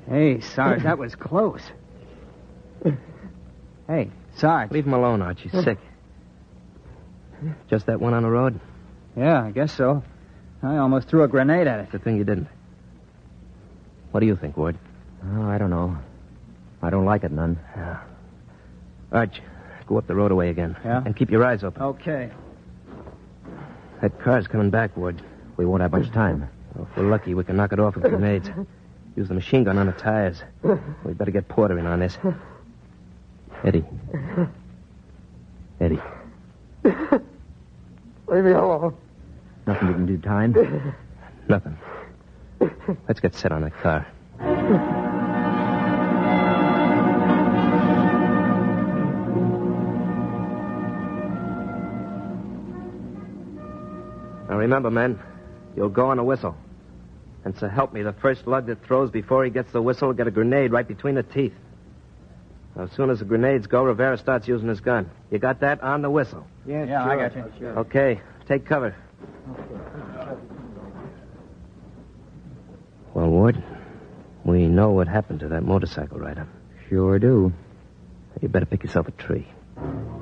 Hey, Sarge, that was close. Hey, Sarge. Leave him alone, Archie. He's sick. Just that one on the road? Yeah, I guess so. I almost threw a grenade at it. Good thing you didn't. What do you think, Ward? Oh, I don't know. I don't like it none. Yeah. Arch, go up the roadway again. Yeah? And keep your eyes open. Okay. That car's coming back, Ward. We won't have much time. Well, if we're lucky, we can knock it off with grenades. Use the machine gun on the tires. We'd better get Porter in on this. Eddie. Eddie. Leave me alone. Nothing we can do, time? Nothing. Let's get set on that car. Now remember, men, you'll go on a whistle. And so help me, the first lug that throws before he gets the whistle will get a grenade right between the teeth. Now, as soon as the grenades go, Rivera starts using his gun. You got that on the whistle? Yeah, sure. I got you. Sure. Okay, take cover. Well, Ward, we know what happened to that motorcycle rider. Sure do. You better pick yourself a tree.